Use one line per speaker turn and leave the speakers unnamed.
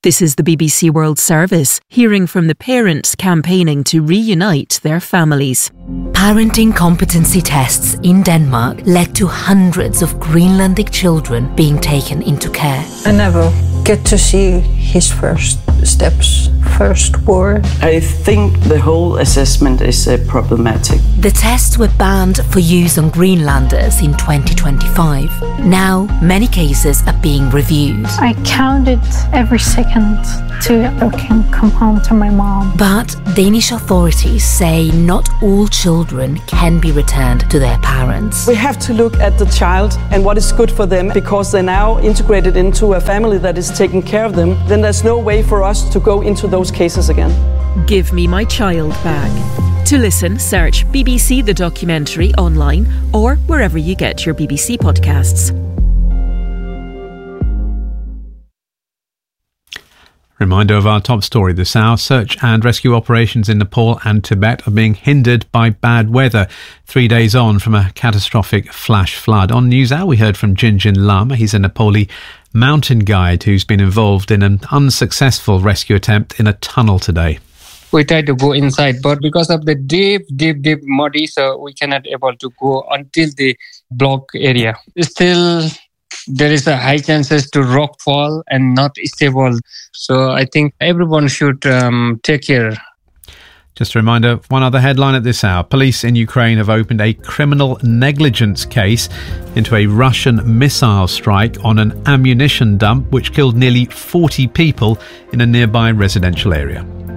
This is the BBC World Service, hearing from the parents campaigning to reunite their families.
Parenting competency tests in Denmark led to hundreds of Greenlandic children being taken into care.
I never get to see his first steps, first word.
I think the whole assessment is problematic.
The tests were banned for use on Greenlanders in 2025. Now, many cases are being reviewed.
I counted every second till I can come home to my mom.
But Danish authorities say not all children can be returned to their parents.
We have to look at the child and what is good for them, because they're now integrated into a family that is taking care of them. Then there's no way for us to go into those cases again.
Give me my child back. To listen, search BBC The Documentary online or wherever you get your BBC podcasts.
Reminder of our top story this hour. Search and rescue operations in Nepal and Tibet are being hindered by bad weather 3 days on from a catastrophic flash flood. On NewsHour, we heard from Jinjin Lama. He's a Nepali mountain guide who's been involved in an unsuccessful rescue attempt in a tunnel today.
We tried to go inside, but because of the deep muddy, so we cannot able to go until the block area. Still, there is a high chances to rock fall and not stable. So I think everyone should take care.
Just a reminder, one other headline at this hour. Police in Ukraine have opened a criminal negligence case into a Russian missile strike on an ammunition dump which killed nearly 40 people in a nearby residential area.